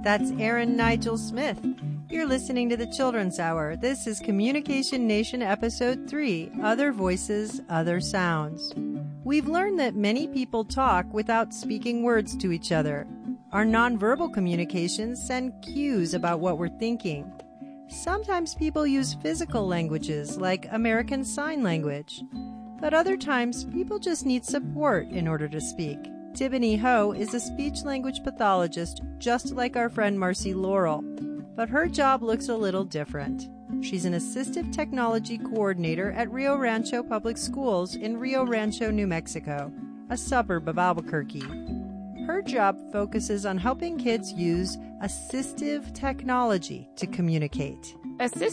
That's Aaron Nigel Smith. You're listening to the Children's Hour. This is Communication Nation Episode 3, Other Voices, Other Sounds. We've learned that many people talk without speaking words to each other. Our nonverbal communications send cues about what we're thinking. Sometimes people use physical languages like American Sign Language. But other times, people just need support in order to speak. Tibony Ho is a speech-language pathologist just like our friend Marcy Laurel. But her job looks a little different. She's an assistive technology coordinator at Rio Rancho Public Schools in Rio Rancho, New Mexico, a suburb of Albuquerque. Her job focuses on helping kids use assistive technology to communicate. Assistive